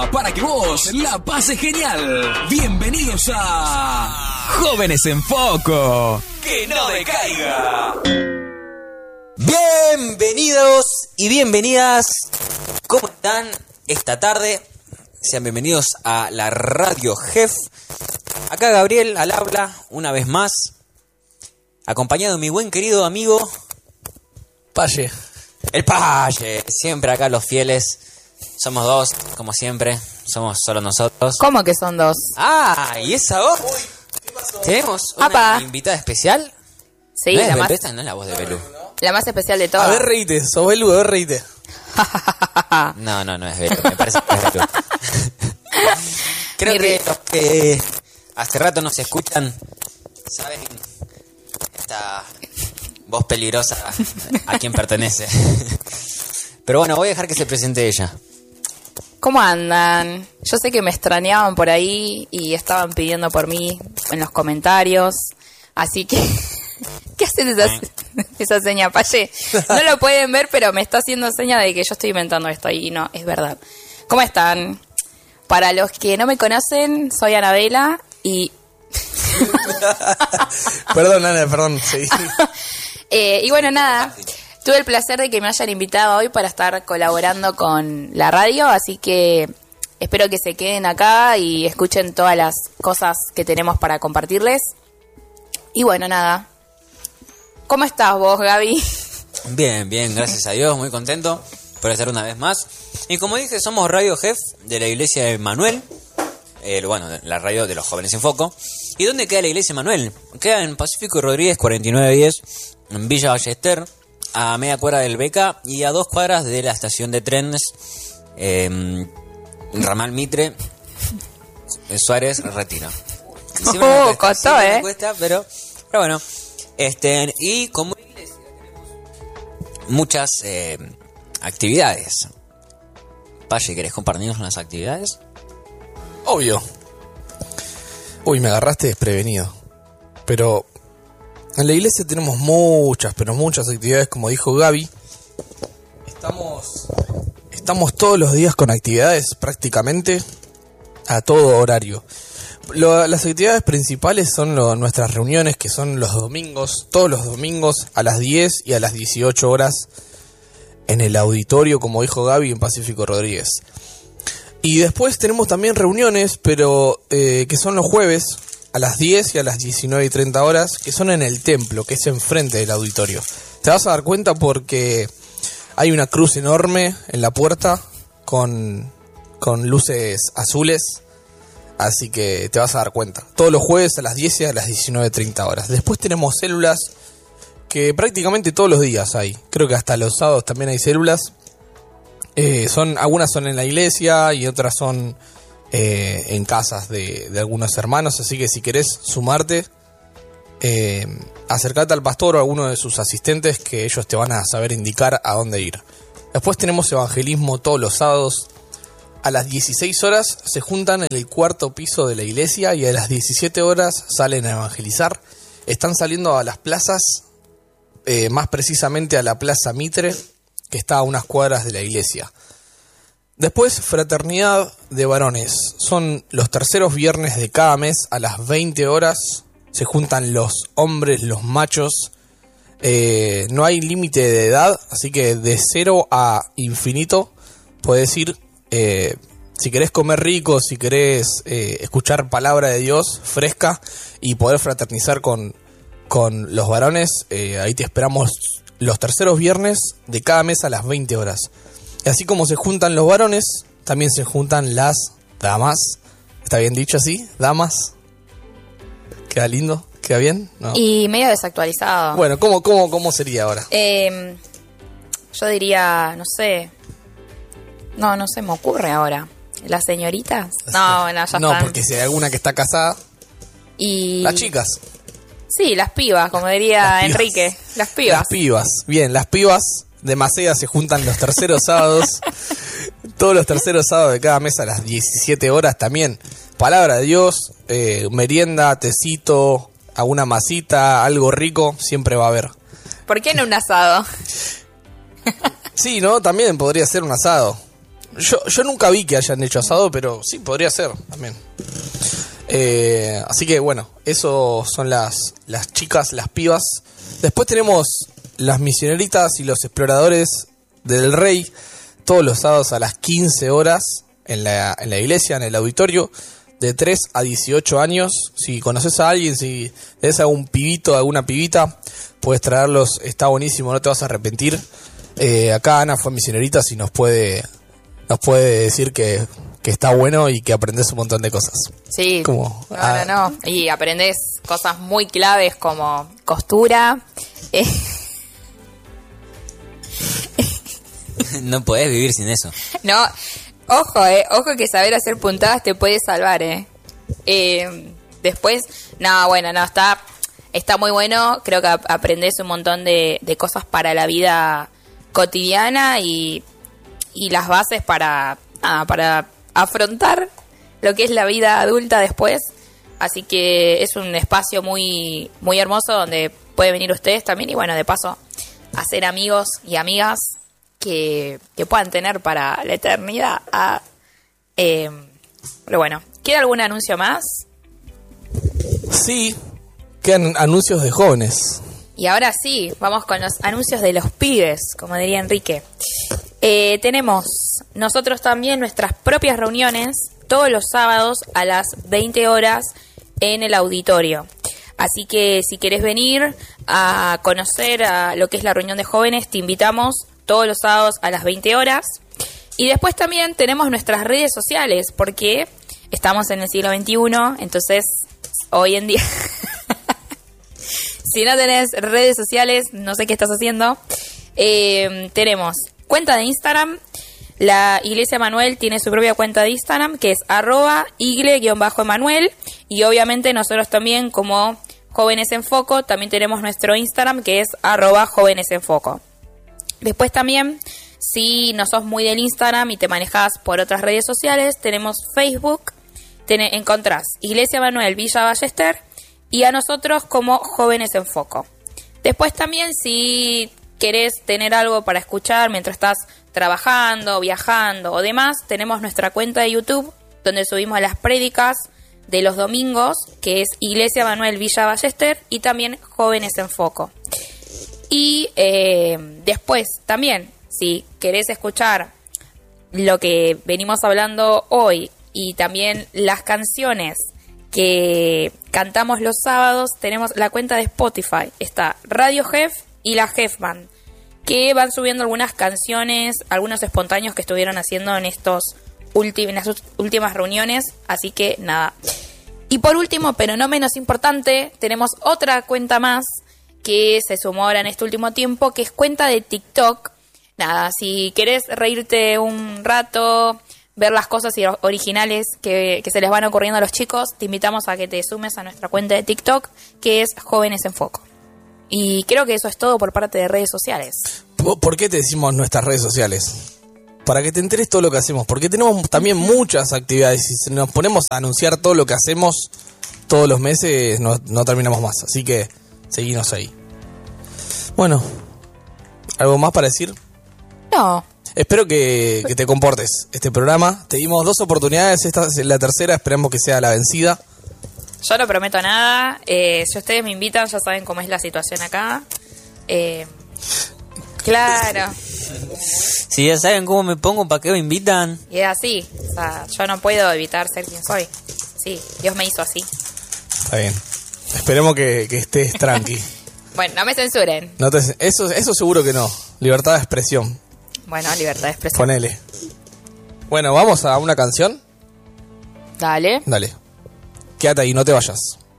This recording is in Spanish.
para que vos la pases genial. Bienvenidos a Jóvenes en Foco. ¡Que no decaiga! Bienvenidos y bienvenidas. ¿Cómo están esta tarde? Sean bienvenidos a la Radio Jef. Acá Gabriel al habla, una vez más, acompañado de mi buen querido amigo Paye. El Paye. Siempre acá los fieles. Somos dos, como siempre. Somos solo nosotros. ¿Cómo que son dos? Ah, ¿y esa voz? Tenemos una Apa. invitada especial. Sí, ¿No es la Belú? más, Esta no es la voz de Belú. la más especial de A todas. ver, reíte. Sos Belu, a ver, reíte. No es Belú. Me parece que es Belú. Creo Mi que los que hace rato nos escuchan saben esta voz peligrosa a quién pertenece. Pero bueno, voy a dejar que se presente ella. ¿Cómo andan? Yo sé que me extrañaban por ahí y estaban pidiendo por mí en los comentarios. Así que, ¿qué haces esa seña, Paye? No lo pueden ver, pero me está haciendo seña de que yo estoy inventando esto y no, es verdad. ¿Cómo están? Para los que no me conocen, soy Anabela y... Perdón, Ana, perdón. Sí. Y bueno, nada, tuve el placer de que me hayan invitado hoy para estar colaborando con la radio, así que espero que se queden acá y escuchen todas las cosas que tenemos para compartirles. Y bueno, nada. ¿Cómo estás vos, Gaby? Bien, gracias a Dios, muy contento por estar una vez más. Y como dije, somos Radio Jef de la Iglesia de Manuel. Bueno, la radio de los Jóvenes en Foco. ¿Y dónde queda la Iglesia de Manuel? Queda en Pacífico y Rodríguez 4910, en Villa Ballester, a media cuadra del Beca y a 2 cuadras de la estación de trenes Ramal Mitre, Suárez, Retiro. Sí me costó, me cuesta, pero bueno. Y como iglesia tenemos muchas actividades. Paye, ¿querés compartirnos las actividades? Obvio. Uy, me agarraste desprevenido. Pero en la iglesia tenemos muchas actividades, como dijo Gaby. Estamos todos los días con actividades prácticamente a todo horario. Las actividades principales son nuestras reuniones, que son los domingos, todos los domingos a las 10 y a las 18 horas en el auditorio, como dijo Gaby, en Pacífico Rodríguez. Y después tenemos también reuniones, pero que son los jueves a las 10 y a las 19:30 horas, que son en el templo, que es enfrente del auditorio. Te vas a dar cuenta porque hay una cruz enorme en la puerta con luces azules, así que te vas a dar cuenta. Todos los jueves a las 10 y a las 19:30 horas. Después tenemos células que prácticamente todos los días hay. Creo que hasta los sábados también hay células. Algunas son en la iglesia y otras son en casas de algunos hermanos. Así que si querés sumarte, acercate al pastor o a alguno de sus asistentes, que ellos te van a saber indicar a dónde ir. Después tenemos evangelismo todos los sábados. A las 16 horas se juntan en el 4º piso de la iglesia y a las 17 horas salen a evangelizar. Están saliendo a las plazas, más precisamente a la Plaza Mitre, que está a unas cuadras de la iglesia. Después, fraternidad de varones. Son los terceros viernes de cada mes a las 20 horas. Se juntan los hombres, los machos. No hay límite de edad, así que de 0 a infinito puedes ir. Si querés comer rico, si querés escuchar palabra de Dios fresca y poder fraternizar con los varones, ahí te esperamos los terceros viernes de cada mes a las 20 horas. Y así como se juntan los varones, también se juntan las damas. ¿Está bien dicho así? ¿Damas? ¿Queda lindo? ¿Queda bien? ¿No? Y medio desactualizado. Bueno, ¿cómo sería ahora? Yo diría, no sé. No se me ocurre ahora. ¿Las señoritas? No, ya No, están. porque si hay alguna que está casada... Y... Las chicas. Sí, las pibas, como diría Las pibas. Enrique. Las pibas. Las pibas. Bien, las pibas de Macea se juntan los terceros sábados. Todos los terceros sábados de cada mes a las 17 horas también. Palabra de Dios, merienda, tecito, alguna masita, algo rico, siempre va a haber. ¿Por qué no un asado? Sí, ¿no? También podría ser un asado. Yo nunca vi que hayan hecho asado, pero sí, podría ser también. Así que bueno, eso son las chicas, las pibas. Después tenemos las misioneritas y los exploradores del Rey, todos los sábados a las 15 horas en la iglesia, en el auditorio, de 3 a 18 años. Si conoces a alguien, si tenés algún pibito, alguna pibita, puedes traerlos, está buenísimo, no te vas a arrepentir. Acá Ana fue misionerita, y nos puede decir que está bueno y que aprendes un montón de cosas. Sí, Como, no. Y aprendes cosas muy claves como costura. No podés vivir sin eso. No, ojo que saber hacer puntadas te puede salvar, Después, está muy bueno. Creo que aprendes un montón de cosas para la vida cotidiana y las bases para afrontar lo que es la vida adulta después. Así que es un espacio muy, muy hermoso donde pueden venir ustedes también y bueno, de paso, hacer amigos y amigas que puedan tener para la eternidad. Pero bueno, ¿queda algún anuncio más? Sí, quedan anuncios de jóvenes. Y ahora sí, vamos con los anuncios de los pibes, como diría Enrique. Tenemos nosotros también nuestras propias reuniones todos los sábados a las 20 horas en el auditorio. Así que si querés venir a conocer a lo que es la reunión de jóvenes, te invitamos todos los sábados a las 20 horas. Y después también tenemos nuestras redes sociales, porque estamos en el siglo XXI, entonces hoy en día, si no tenés redes sociales, no sé qué estás haciendo. Tenemos cuenta de Instagram. La Iglesia Emanuel tiene su propia cuenta de Instagram, que es @igle_emanuel. Y obviamente nosotros también, como Jóvenes en Foco, también tenemos nuestro Instagram, que es @jóvenesenfoco. Después también, si no sos muy del Instagram y te manejás por otras redes sociales, tenemos Facebook. Encontrás Iglesia Emanuel Villa Ballester y a nosotros como Jóvenes en Foco. Después también, si querés tener algo para escuchar mientras estás trabajando, viajando o demás, tenemos nuestra cuenta de YouTube donde subimos las prédicas de los domingos, que es Iglesia Emanuel Villa Ballester y también Jóvenes en Foco. Y después también, si querés escuchar lo que venimos hablando hoy y también las canciones que cantamos los sábados, tenemos la cuenta de Spotify. Está Radio Jef y la Jef Band, que van subiendo algunas canciones, algunos espontáneos que estuvieron haciendo en las últimas reuniones. Así que nada. Y por último, pero no menos importante, tenemos otra cuenta más que se sumó ahora en este último tiempo, que es cuenta de TikTok. Nada, si querés reírte un rato, ver las cosas originales que se les van ocurriendo a los chicos, te invitamos a que te sumes a nuestra cuenta de TikTok, que es Jóvenes en Foco. Y creo que eso es todo por parte de redes sociales. ¿Por qué te decimos nuestras redes sociales? Para que te enteres todo lo que hacemos, porque tenemos también muchas actividades y si nos ponemos a anunciar todo lo que hacemos todos los meses no terminamos más, así que seguinos ahí. Bueno, ¿algo más para decir? No. Espero que te comportes este programa. Te dimos 2 oportunidades, esta es la tercera, esperamos que sea la vencida. Yo no prometo nada. Si ustedes me invitan, ya saben cómo es la situación acá. Claro. Si ya saben cómo me pongo, ¿para qué me invitan? Y es así. O sea, yo no puedo evitar ser quien soy. Sí, Dios me hizo así. Está bien. Esperemos que estés tranqui. Bueno, no me censuren. Eso seguro que no. Libertad de expresión. Bueno, libertad de expresión. Ponele. Bueno, ¿vamos a una canción? Dale. Dale. Quédate ahí, no te vayas.